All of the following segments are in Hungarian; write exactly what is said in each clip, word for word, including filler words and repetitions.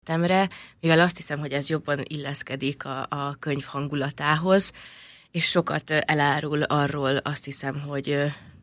Temre, mivel azt hiszem, hogy ez jobban illeszkedik a, a könyv hangulatához, és sokat elárul arról, azt hiszem, hogy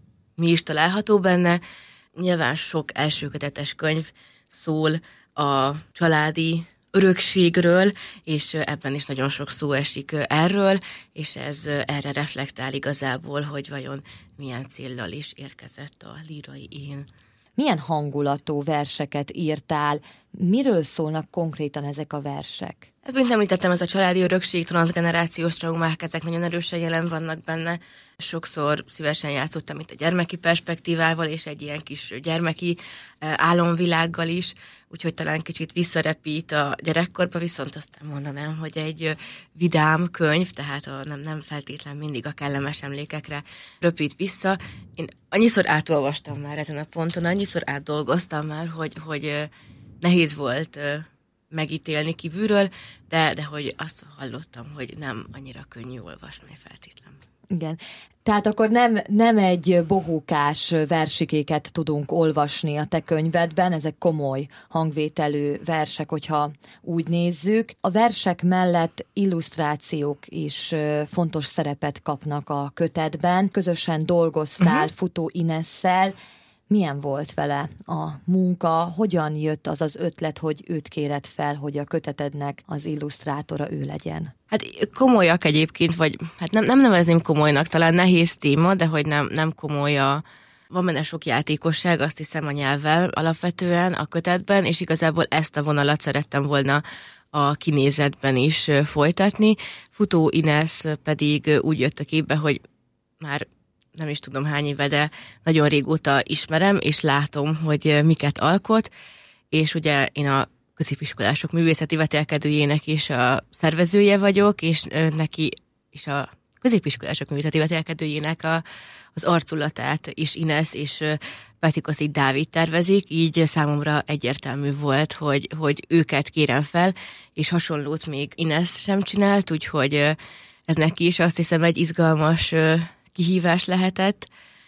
mi is található benne. Nyilván sok elsőkötetes könyv szól a családi örökségről, és ebben is nagyon sok szó esik erről, és ez erre reflektál igazából, hogy vajon milyen céllal is érkezett a lírai én. Milyen hangulatú verseket írtál? Miről szólnak konkrétan ezek a versek? Ez, mint említettem, ez a családi örökség, transzgenerációs traumák, ezek nagyon erősen jelen vannak benne. Sokszor szívesen játszottam itt a gyermeki perspektívával, és egy ilyen kis gyermeki álomvilággal is, úgyhogy talán kicsit visszarepít a gyerekkorba, viszont aztán mondanám, hogy egy vidám könyv, tehát a, nem, nem feltétlen mindig a kellemes emlékekre röpít vissza. Én annyiszor átolvastam már ezen a ponton, annyiszor átdolgoztam már, hogy, hogy nehéz volt megítélni kívülről, de, de hogy azt hallottam, hogy nem annyira könnyű olvasni feltétlenül. Igen. Tehát akkor nem, nem egy bohókás versikéket tudunk olvasni a te könyvedben, ezek komoly hangvételű versek, hogyha úgy nézzük. A versek mellett illusztrációk is fontos szerepet kapnak a kötetben. Közösen dolgoztál uh-huh. Futó Inesszel. Milyen volt vele a munka? Hogyan jött az az ötlet, hogy őt kéred fel, hogy a kötetednek az illusztrátora ő legyen? Hát komolyak egyébként, vagy hát nem, nem nevezném komolynak, talán nehéz téma, de hogy nem, nem komoly a... Van benne sok játékosság, azt hiszem a nyelvvel alapvetően a kötetben, és igazából ezt a vonalat szerettem volna a kinézetben is folytatni. Futó Inesz pedig úgy jött a képbe, hogy már nem is tudom hány éve, de nagyon régóta ismerem, és látom, hogy miket alkot, és ugye én a középiskolások művészeti vetélkedőjének is a szervezője vagyok, és neki is a középiskolások művészeti vetélkedőjének a, az arculatát is Inesz és Petikoszi Dávid tervezik, így számomra egyértelmű volt, hogy, hogy őket kérem fel, és hasonlót még Inesz sem csinált, úgyhogy ez neki is azt hiszem egy izgalmas kihívás lehetett,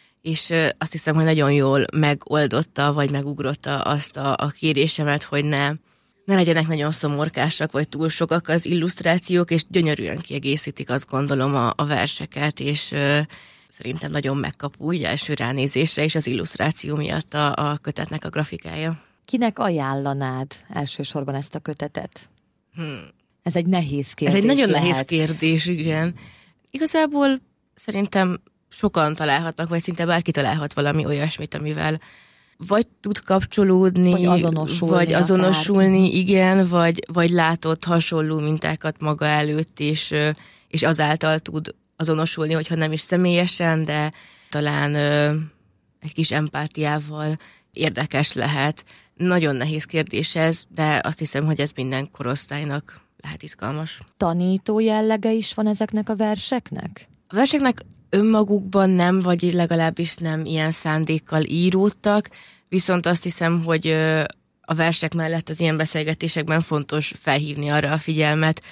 és azt hiszem, hogy nagyon jól megoldotta, vagy megugrotta azt a, a kérésemet, hogy ne, ne legyenek nagyon szomorkásak, vagy túl sokak az illusztrációk, és gyönyörűen kiegészítik, azt gondolom, a, a verseket, és uh, szerintem nagyon megkapó úgy első ránézésre, és az illusztráció miatt a, a kötetnek a grafikája. Kinek ajánlanád elsősorban ezt a kötetet? Hmm. Ez egy nehéz kérdés. Ez egy nagyon lehet. nehéz kérdés, igen. Igazából szerintem sokan találhatnak, vagy szinte bárki találhat valami olyasmit, amivel vagy tud kapcsolódni, vagy azonosulni, vagy azonosulni igen, vagy, vagy látott hasonló mintákat maga előtt, és, és azáltal tud azonosulni, hogyha nem is személyesen, de talán egy kis empátiával érdekes lehet. Nagyon nehéz kérdés ez, de azt hiszem, hogy ez minden korosztálynak lehet izgalmas. Tanító jellege is van ezeknek a verseknek? A verseknek önmagukban nem, vagy legalábbis nem ilyen szándékkal íródtak, viszont azt hiszem, hogy a versek mellett az ilyen beszélgetésekben fontos felhívni arra a figyelmet,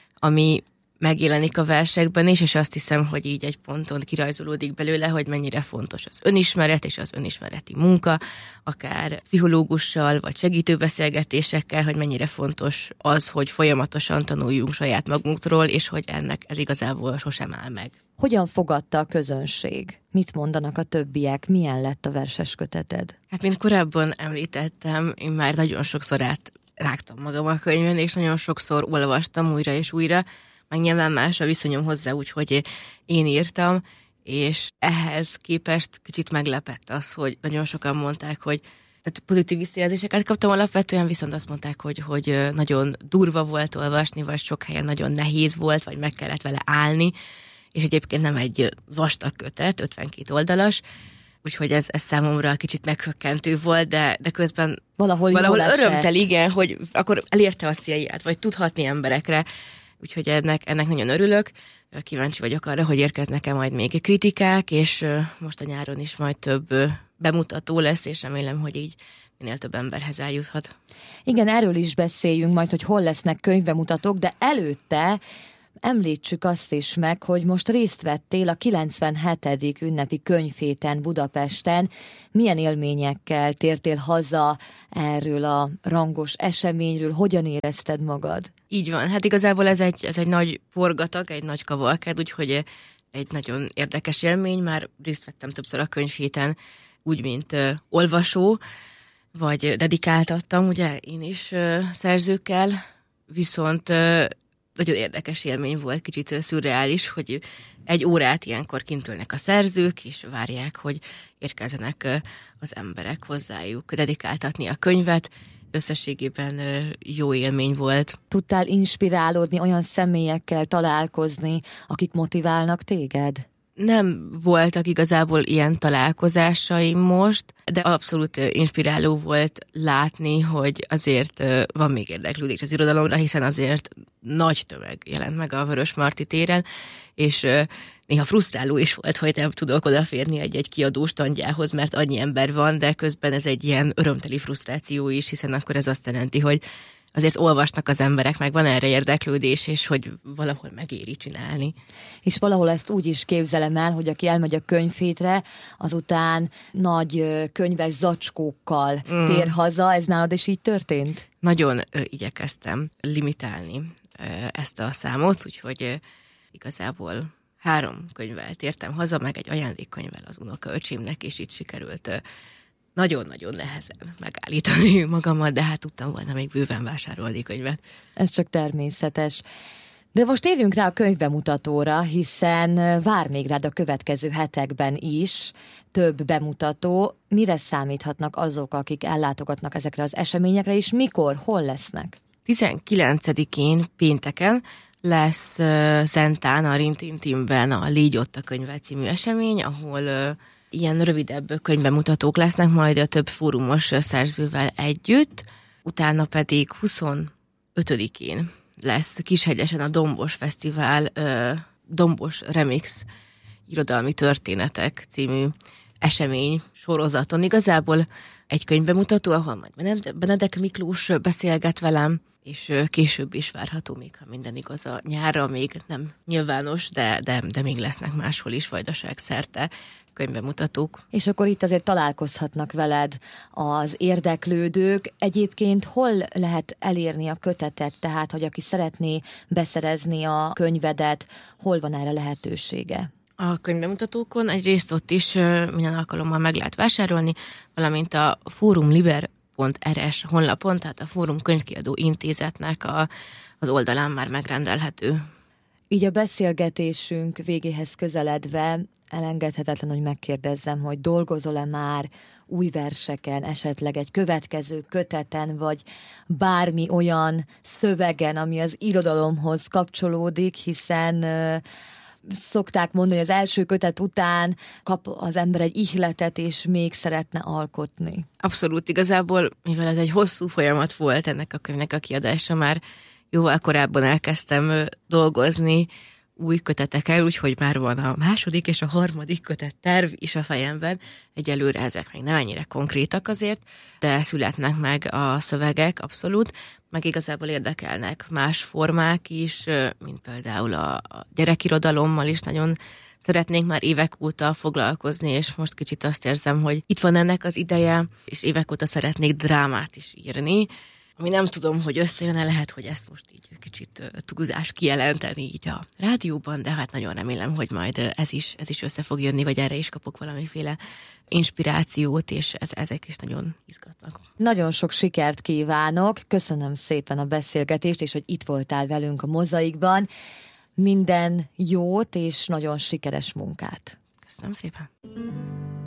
ami megjelenik a versekben is, és azt hiszem, hogy így egy ponton kirajzolódik belőle, hogy mennyire fontos az önismeret és az önismereti munka, akár pszichológussal, vagy segítőbeszélgetésekkel, hogy mennyire fontos az, hogy folyamatosan tanuljunk saját magunkról, és hogy ennek ez igazából sosem áll meg. Hogyan fogadta a közönség? Mit mondanak a többiek? Milyen lett a verses köteted? Hát, mint korábban említettem, én már nagyon sokszor átrágtam magam a könyvön, és nagyon sokszor olvastam újra és újra, meg nyilván más a viszonyom hozzá, úgyhogy én írtam, és ehhez képest kicsit meglepett az, hogy nagyon sokan mondták, hogy tehát pozitív visszajelzéseket kaptam alapvetően, viszont azt mondták, hogy, hogy nagyon durva volt olvasni, vagy sok helyen nagyon nehéz volt, vagy meg kellett vele állni, és egyébként nem egy vastag kötet, ötvenkét oldalas, úgyhogy ez, ez számomra kicsit meghökkentő volt, de, de közben valahol, valahol örömtel, igen, hogy akkor elérte a célját, vagy tudhatni emberekre, úgyhogy ennek, ennek nagyon örülök. Kíváncsi vagyok arra, hogy érkeznek-e majd még kritikák, és most a nyáron is majd több bemutató lesz, és remélem, hogy így minél több emberhez eljuthat. Igen, erről is beszéljünk majd, hogy hol lesznek könyvbemutatók, de előtte említsük azt is meg, hogy most részt vettél a kilencvenhetedik ünnepi könyvhéten Budapesten. Milyen élményekkel tértél haza erről a rangos eseményről? Hogyan érezted magad? Így van, hát igazából ez egy, ez egy nagy forgatag, egy nagy kavalkád, úgyhogy egy nagyon érdekes élmény. Már részt vettem többször a könyvhéten, úgy, mint uh, olvasó, vagy dedikáltattam, ugye én is uh, szerzőkkel, viszont uh, nagyon érdekes élmény volt, kicsit uh, szürreális, hogy egy órát ilyenkor kint ülnek a szerzők, és várják, hogy érkezzenek uh, az emberek hozzájuk dedikáltatni a könyvet. Összességében uh, jó élmény volt. Tudtál inspirálódni, olyan személyekkel találkozni, akik motiválnak téged? Nem voltak igazából ilyen találkozásaim most, de abszolút inspiráló volt látni, hogy azért van még érdeklődés az irodalomra, hiszen azért nagy tömeg jelent meg a Vörösmarty téren, és néha frusztráló is volt, hogy nem tudok odaférni egy-egy kiadó standjához, mert annyi ember van, de közben ez egy ilyen örömteli frusztráció is, hiszen akkor ez azt jelenti, hogy azért olvasnak az emberek, meg van erre érdeklődés, és hogy valahol megéri csinálni. És valahol ezt úgy is képzelem el, hogy aki elmegy a könyvhétre, azután nagy könyves zacskókkal mm. tér haza. Ez nálad is így történt? Nagyon ö, igyekeztem limitálni ö, ezt a számot, úgyhogy ö, igazából három könyvvel tértem haza, meg egy ajándékkönyvvel az unokaöcsémnek, és itt sikerült ö, nagyon-nagyon nehezen megállítani magamat, de hát tudtam volna még bőven vásárolni könyvet. Ez csak természetes. De most térjünk rá a könyvbemutatóra, hiszen vár még rád a következő hetekben is több bemutató. Mire számíthatnak azok, akik ellátogatnak ezekre az eseményekre, és mikor, hol lesznek? tizenkilencedikén pénteken lesz uh, Szentán, a Rintintinben a Légy ott a könyvvel című esemény, ahol uh, ilyen rövidebb könyvbemutatók lesznek majd a több fórumos szerzővel együtt, utána pedig huszonötödikén lesz Kishegyesen a Dombos Fesztivál, uh, Dombos Remix irodalmi történetek című esemény sorozaton. Igazából egy könyvbemutató, ahol majd Benedek Miklós beszélget velem, és később is várható még, ha minden igaz, a nyárra még nem nyilvános, de, de, de még lesznek máshol is Vajdaság szerte könyvbemutatók. És akkor itt azért találkozhatnak veled az érdeklődők. Egyébként hol lehet elérni a kötetet, tehát hogy aki szeretné beszerezni a könyvedet, hol van erre lehetősége? A könyvbemutatókon egyrészt ott is minden alkalommal meg lehet vásárolni, valamint a fórumliber pont er es honlapon, tehát a Fórum Könyvkiadó Intézetnek a, az oldalán már megrendelhető. Így a beszélgetésünk végéhez közeledve elengedhetetlen, hogy megkérdezzem, hogy dolgozol-e már új verseken, esetleg egy következő köteten, vagy bármi olyan szövegen, ami az irodalomhoz kapcsolódik, hiszen szokták mondani, hogy az első kötet után kap az ember egy ihletet, és még szeretne alkotni. Abszolút, igazából, mivel ez egy hosszú folyamat volt ennek a könyvnek a kiadása, már jóval korábban elkezdtem dolgozni új köteteken, úgyhogy már van a második és a harmadik kötet terv is a fejemben. Egyelőre ezek még nem ennyire konkrétak azért, de születnek meg a szövegek, abszolút, meg igazából érdekelnek más formák is, mint például a gyerekirodalommal is nagyon szeretnénk már évek óta foglalkozni, és most kicsit azt érzem, hogy itt van ennek az ideje, és évek óta szeretnék drámát is írni, ami nem tudom, hogy összejön-e, lehet, hogy ezt most így kicsit túlzás kijelenteni így a rádióban, de hát nagyon remélem, hogy majd ez is, ez is össze fog jönni, vagy erre is kapok valamiféle inspirációt, és ez, ezek is nagyon izgatnak. Nagyon sok sikert kívánok, köszönöm szépen a beszélgetést, és hogy itt voltál velünk a Mozaikban. Minden jót, és nagyon sikeres munkát. Köszönöm szépen.